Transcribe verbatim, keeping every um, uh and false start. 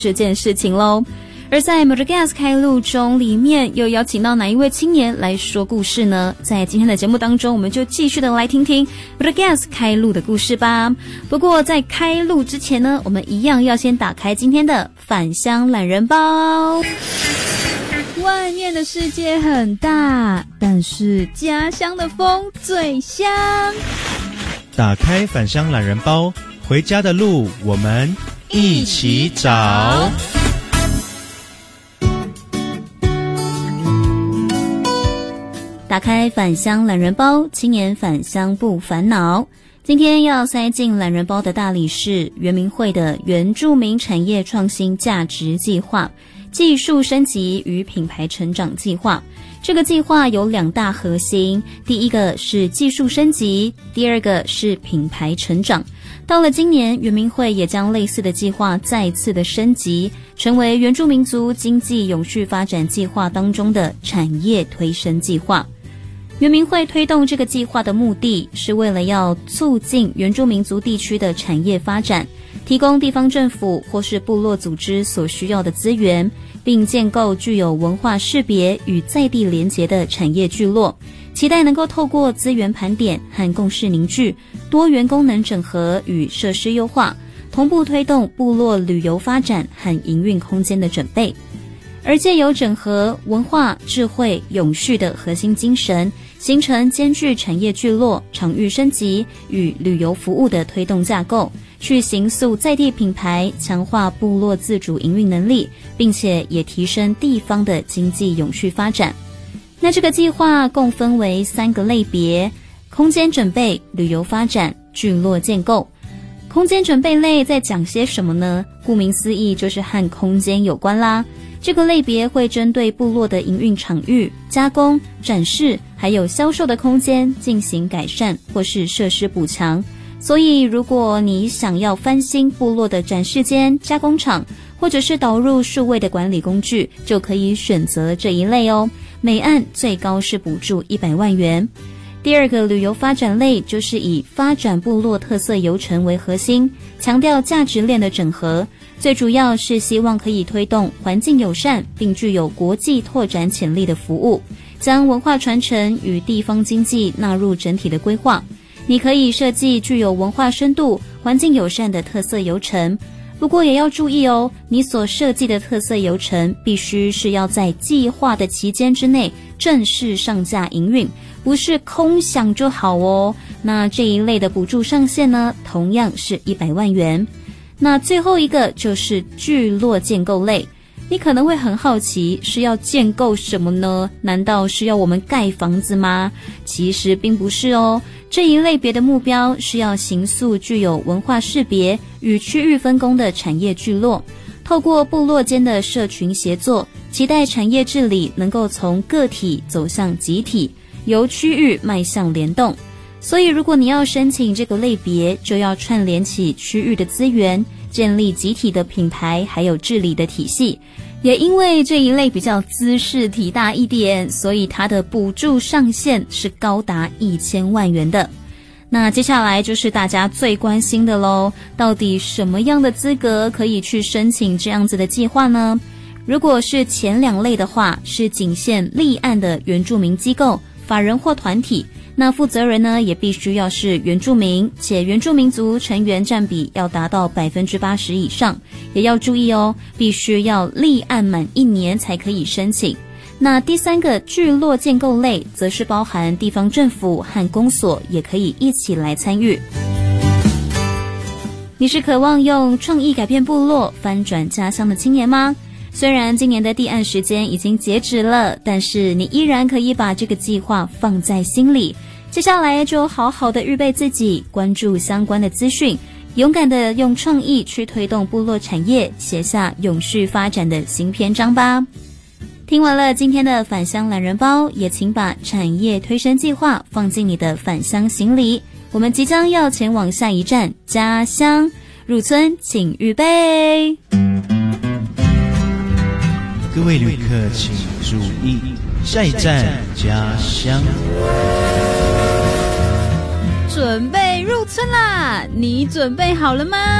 这件事情咯。而在 Madagascar 开路中，里面又邀请到哪一位青年来说故事呢？在今天的节目当中，我们就继续的来听听 Madagascar 开路的故事吧。不过在开路之前呢，我们一样要先打开今天的返乡懒人包。外面的世界很大，但是家乡的风最香。 打开返乡懒人包，回家的路我们一起找。 打开返乡懒人包，青年返乡不烦恼。今天要塞进懒人包的大礼是原民会的原住民产业创新价值计划、技术升级与品牌成长计划。这个计划有两大核心，第一个是技术升级，第二个是品牌成长。到了今年，原民会也将类似的计划再次的升级，成为原住民族经济永续发展计划当中的产业推升计划。原民会推动这个计划的目的是为了要促进原住民族地区的产业发展，提供地方政府或是部落组织所需要的资源，并建构具有文化识别与在地连结的产业聚落，期待能够透过资源盘点和共识凝聚、多元功能整合与设施优化，同步推动部落旅游发展和营运空间的准备。而藉由整合文化、智慧、永续的核心精神，形成兼具产业聚落、场域升级与旅游服务的推动架构，去形塑在地品牌，强化部落自主营运能力，并且也提升地方的经济永续发展。那这个计划共分为三个类别：空间准备、旅游发展、聚落建构。空间准备类在讲些什么呢？顾名思义，就是和空间有关啦。这个类别会针对部落的营运场域、加工、展示还有销售的空间进行改善或是设施补强。所以如果你想要翻新部落的展示间、加工厂，或者是导入数位的管理工具，就可以选择这一类哦。每案最高是补助一百万元。第二个旅游发展类就是以发展部落特色游程为核心，强调价值链的整合，最主要是希望可以推动环境友善并具有国际拓展潜力的服务，将文化传承与地方经济纳入整体的规划。你可以设计具有文化深度、环境友善的特色游程，不过也要注意哦，你所设计的特色游程必须是要在计划的期间之内正式上架营运，不是空想就好哦。那这一类的补助上限呢，同样是一百万元。那最后一个就是聚落建构类，你可能会很好奇，是要建构什么呢？难道是要我们盖房子吗？其实并不是哦。这一类别的目标是要形塑具有文化识别与区域分工的产业聚落，透过部落间的社群协作，期待产业治理能够从个体走向集体，由区域迈向联动。所以如果你要申请这个类别，就要串联起区域的资源，建立集体的品牌还有治理的体系。也因为这一类比较姿势体大一点，所以它的补助上限是高达一千万元的。那接下来就是大家最关心的咯，到底什么样的资格可以去申请这样子的计划呢？如果是前两类的话，是仅限立案的原住民机构、法人或团体，那负责人呢也必须要是原住民，且原住民族成员占比要达到百分之八十以上。也要注意哦，必须要立案满一年才可以申请。那第三个聚落建构类，则是包含地方政府和公所也可以一起来参与。你是渴望用创意改变部落、翻转家乡的青年吗？虽然今年的递案时间已经截止了，但是你依然可以把这个计划放在心里。接下来就好好的预备自己，关注相关的资讯，勇敢的用创意去推动部落产业，写下永续发展的新篇章吧。听完了今天的返乡懒人包，也请把产业推升计划放进你的返乡行李。我们即将要前往下一站家乡，入村请预备。 各位旅客请注意，下一站家乡。 准备入村啦！你准备好了吗？